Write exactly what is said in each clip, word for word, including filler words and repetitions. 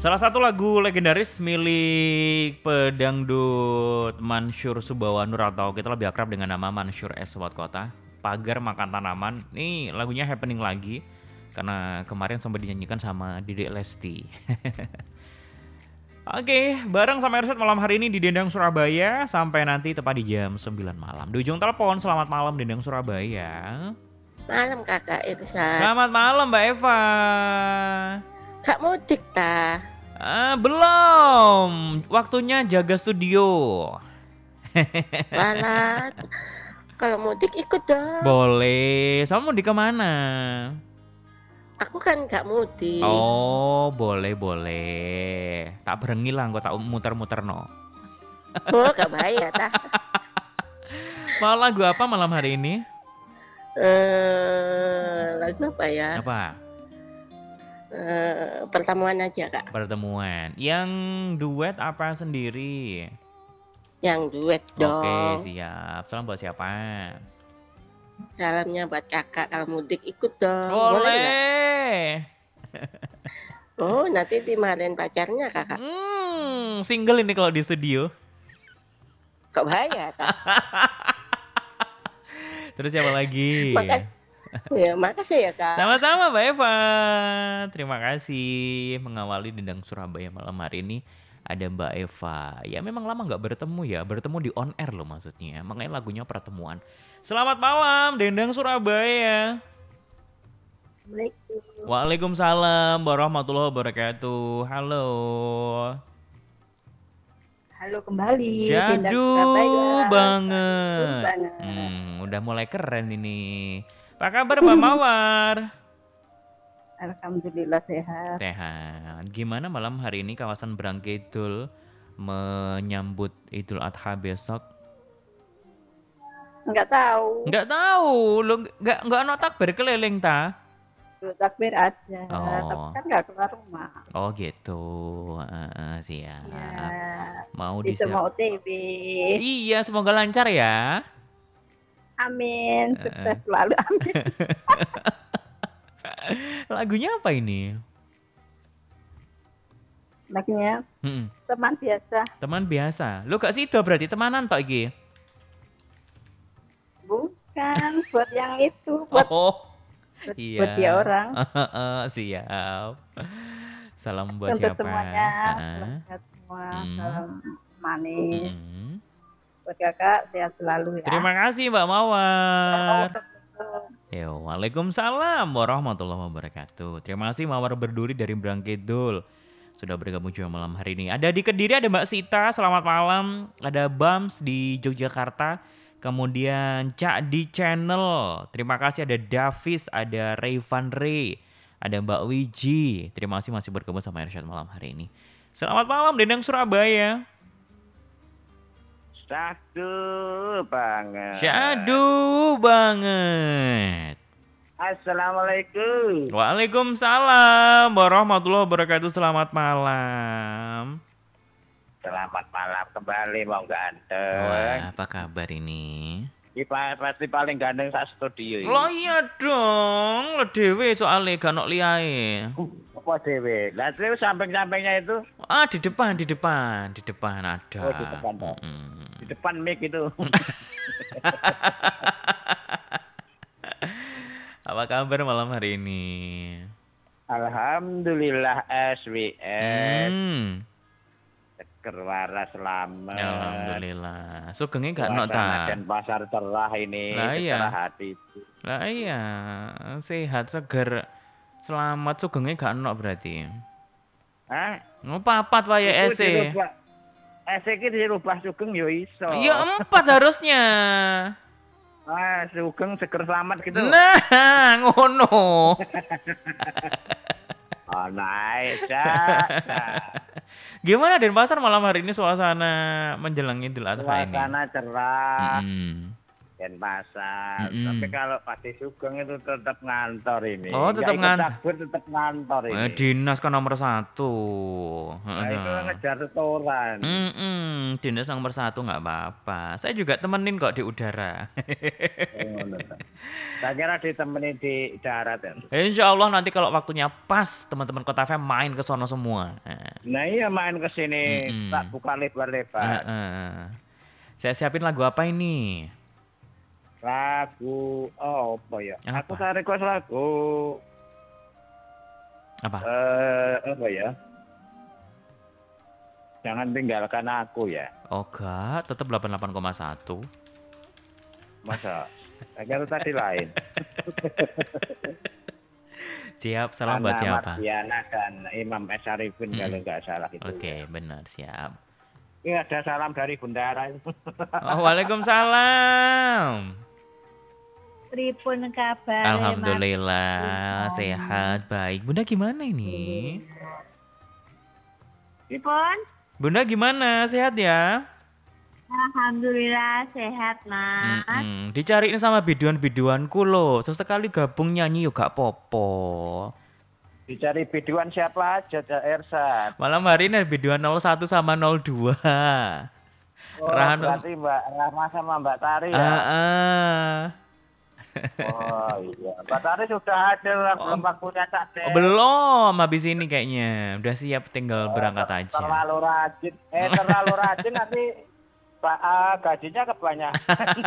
Salah satu lagu legendaris milik pedangdut Mansyur Subbawanur atau kita lebih akrab dengan nama Mansyur S. Watkota, Pagar Makan Tanaman. Ini lagunya happening lagi karena kemarin sempat dinyanyikan sama Dede Lesti. Oke, bareng sama Ersyad malam hari ini di Dendang Surabaya sampai nanti tepat di jam sembilan malam. Di ujung telepon, selamat malam Dendang Surabaya. Malam kakak Irsyad. Selamat malam Mbak Eva. Kak mudik ta? Ah, belum. Waktunya jaga studio. Walat. Kalau mudik ikut dong. Boleh. Sama mau di kemana? Aku kan gak mudik. Oh, boleh boleh. Tak berengi lah, kok tak muter-muter no. Oh, gak bahaya ta? Mau lagu apa malam hari ini? Eh, lagu apa ya? Apa? Eh, pertemuan aja kak. Pertemuan. Yang duet apa sendiri? Yang duet dong. Oke, siap. Salam buat siapa? Salamnya buat kakak kalau mudik ikut dong. Boleh. Oh, nanti dimarahin pacarnya kakak. Hmm, single ini kalau di studio. Kok bahaya ta? Terus siapa lagi? Maka, ya, makasih ya kak. Sama-sama Mbak Eva. Terima kasih mengawali Dendang Surabaya malam hari ini. Ada Mbak Eva. Ya memang lama nggak bertemu ya. Bertemu di on air loh maksudnya. Makanya lagunya pertemuan. Selamat malam Dendang Surabaya. Assalamualaikum. Waalaikumsalam warahmatullahi wabarakatuh. Halo. Halo kembali. Jadu Surabaya. banget. banget. Hmm, udah mulai keren ini. Apa kabar Mbak Mawar? Alhamdulillah sehat. Sehat. Gimana malam hari ini kawasan Brangkidul menyambut Idul Adha besok? Enggak tahu. Nggak tahu, lo nggak nggak ono takbir keliling ta? Takbir aja. Oh. Tapi kan nggak keluar rumah. Oh gitu, uh, siap. Ya. Mau Di disiap. semua O T W. Iya, semoga lancar ya. Amin. Sukses selalu. Amin. Lagunya apa ini? Lagunya Mm-mm. teman biasa. Teman biasa. Lo gak sido berarti temanan tok iki? Bukan buat yang itu, buat, Oh, buat, iya. buat dia orang. Siap. Salam buat Untuk siapa? semuanya, Uh-uh. salam sehat semua, Hmm. salam manis. Mm. Buat kakak sehat selalu ya. Terima kasih Mbak Mawar. Assalamualaikum. Yo, waalaikumsalam warahmatullahi wabarakatuh. Terima kasih Mawar Berduri dari Brangkidul sudah bergabung juga malam hari ini. Ada di Kediri ada Mbak Sita, selamat malam. Ada Bams di Yogyakarta. Kemudian Cak di Channel. Terima kasih ada Davis, ada Rayvan Ray, ada Mbak Wiji. Terima kasih masih bergabung sama Ersyad malam hari ini. Selamat malam Dendang Surabaya. Syahdu banget. Syahdu banget. Assalamualaikum. Waalaikumsalam warahmatullahi wabarakatuh. Selamat malam. Selamat malam kembali Bang Ganteng. Wah, apa kabar ini? Ipa pasti paling ganteng sak studio ini. Lo iya dong, lo dewe soalnya gak nok liae. Apa dewe? Lah terus samping-sampingnya itu Ah, di depan, di depan, di depan ada. Oh, di depan, toh. Mm-mm. di depan mic itu. Apa kabar malam hari ini? Alhamdulillah S W S. Hmm. Seger waras selamat. Alhamdulillah. Sugenge gak nok Suasana ta? dan pasar cerah ini. Lah iya. Cerah hati. Lah iya, sehat seger. Selamat sugenge gak nok berarti. Hah? Ngopapat wae Itu ese. dirubah- S E ki dirubah sugeng yo iso. Ya empat harusnya. Ah, sugeng seger selamat gitu. Nah, ngono. Oh, nice. Ya. Nah, Gimana Denpasar malam hari ini suasana menjelang Idul Adha ini? suasana cerah. Mm. Denpasar. Mm-mm. Tapi kalau Pati Sugeng itu tetap ngantor ini. Oh, tetap Nggak ikut ngantor. campur, tetap ngantor ini. Eh, dinas kan nomor satu. Nah, itu Heeh. ngejar setoran. Mm-mm, dinas nomor satu nggak apa-apa. Saya juga temenin kok di udara. Saya kira ditemani di darat ya. Insya Allah nanti kalau waktunya pas teman-teman Kota F M main ke sono semua. Nah, Nah iya main ke sini Mm-mm. tak buka lebar-lebar. heeh. Saya siapin lagu apa ini? Lagu oh apa ya? Apa? Aku saya request lagu Apa? eh apa ya? Jangan tinggalkan aku ya. Oh enggak, tetap delapan puluh delapan koma satu. Masa? Saya kira tadi lain. Siap, salam buat Ana siapa? Mardiana dan Imam S. Arifin Mm-mm. kalau nggak salah itu. Oke, benar, siap. Ini ada salam dari Bundara itu. Oh, waalaikumsalam. Pripun kabar? Alhamdulillah, Mas? sehat, baik. Bunda gimana ini? Pripun? Bunda gimana? Sehat ya? Alhamdulillah sehat, Mas. Mm-mm. Dicariin sama biduan-biduanku loh. Sesekali gabung nyanyi yuk gak popo. Dicari biduan siapa aja, Cak Ersan. Malam hari ini ada biduan nol satu sama nol dua. Oh, Rahano- berarti Mbak Rahma sama Mbak Tari ya? Ah, ah. Oh iya, Mbak Tari sudah hadir lah, belum waktunya Cak Oh, Dek. belum habis ini kayaknya. Udah siap tinggal berangkat Ter- aja. Terlalu rajin, eh terlalu rajin nanti Pak ah, gajinya kebanyakan.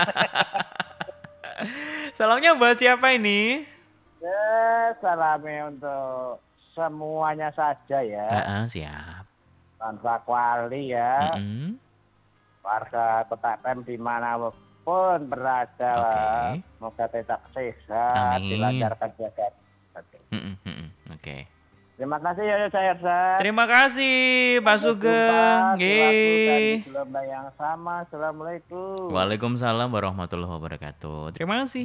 Salamnya buat siapa ini? Ya, salami untuk semuanya saja ya, Ah, ah, siap. tanpa kuali ya, Mm-mm. warga Kota F M dimanapun berada, Oke. semoga tetap sehat, Amin. dilancarkan jaga. Mm-mm, mm-mm. Oke. Terima kasih ya saya Ersan. Terima kasih Pak Sampai jumpa Sugeng. di waktu dan di Yeay. gelombang yang sama. Assalamualaikum. Waalaikumsalam warahmatullahi wabarakatuh. Terima kasih.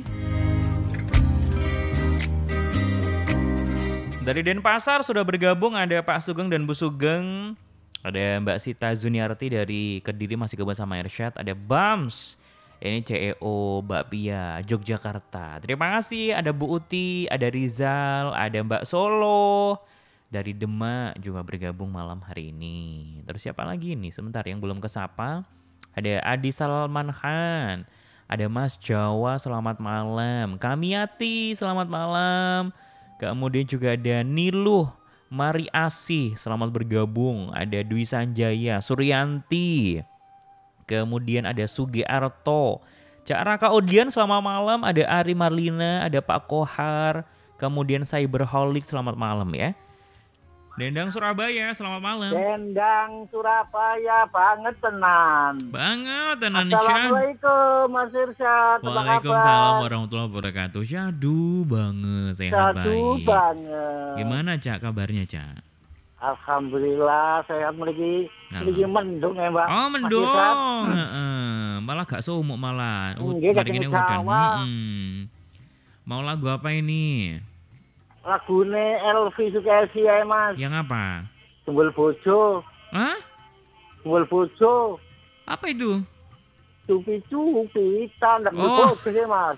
Dari Denpasar sudah bergabung ada Pak Sugeng dan Bu Sugeng. Ada Mbak Sita Zuniarti dari Kediri masih gabung sama Irsyad. Ada Bams. Ini C E O Bakpia Yogyakarta. Terima kasih. Ada Bu Uti, ada Rizal, ada Mbak Solo. Dari Demak juga bergabung malam hari ini. Terus siapa lagi nih? Sebentar yang belum kesapa. Ada Adi Salman Khan. Ada Mas Jawa, selamat malam. Kamiati, selamat malam. Kemudian juga ada Niluh Mari Asih, selamat bergabung. Ada Dwi Sanjaya, Suryanti. Kemudian ada Sugi Arto. Cak Raka Odian, selamat malam. Ada Ari Marlina, ada Pak Kohar. Kemudian Cyberholic, selamat malam ya. Dendang Surabaya, selamat malam. Dendang Surabaya banget tenan. Banget, tenan Syad. Assalamualaikum Mas Irsyad. Apa Waalaikumsalam kabar? warahmatullahi wabarakatuh. Syadu banget, sehat Satu baik. banget. Gimana Cak kabarnya Cak? Alhamdulillah sehat memiliki memiliki mendung ya Mbak. Oh Mas mendung, Irsyad. Heeh. Malah gak sumuk malah. Uh, Nggih, hari ini kadang udan. Jawa. Mm-mm. Mau lagu apa ini? Lagune Elvi Sukesi ya Mas. Yang apa? Sumbul Bojo. Hah? Sumbul Bojo. Apa itu? Cupi-cupi tanda Oh. bojo ya Mas.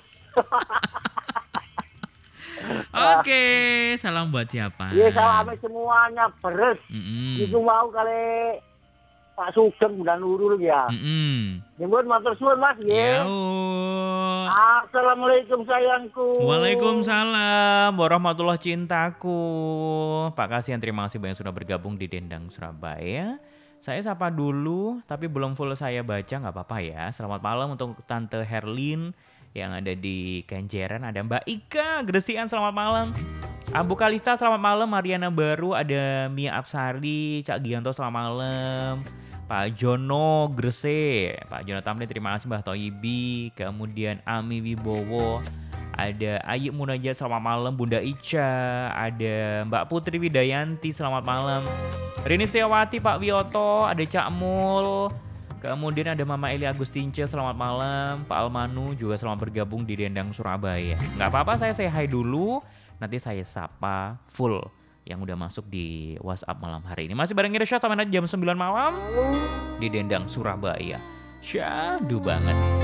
Oke, salam buat siapa? Iya salami semuanya beres. Mm-mm. Itu mau kali Pak Sugeng dan Nurul ya. Mm-mm. Nyebut matur suwun Mas Ya. ya. Assalamualaikum sayangku. Waalaikumsalam warahmatullahi cintaku. Pak Kasihan, terima kasih banyak sudah bergabung di Dendang Surabaya. Saya sapa dulu, tapi belum full saya baca, nggak apa-apa ya. Selamat malam untuk Tante Herlin yang ada di Kenjeran. Ada Mbak Ika Gresian, selamat malam. Abu Kalista, selamat malam. Mariana Baru, ada Mia Apsari, Cak Gianto, selamat malam. Pak Jono Grese, Pak Jono Tamrin, terima kasih Mbah Toyibi. Kemudian Ami Wibowo, ada Ayu Munajat, selamat malam. Bunda Ica, ada Mbak Putri Widayanti, selamat malam. Rini Setiawati, Pak Wioto, ada Cak Mul. Kemudian ada Mama Eli Agustince, selamat malam. Pak Almanu juga selamat bergabung di Dendang Surabaya. Nggak apa-apa, saya say hi dulu. Nanti saya sapa full yang udah masuk di WhatsApp malam hari ini. Masih bareng Irsyad sampai nanti jam sembilan malam di Dendang Surabaya. Syadu banget.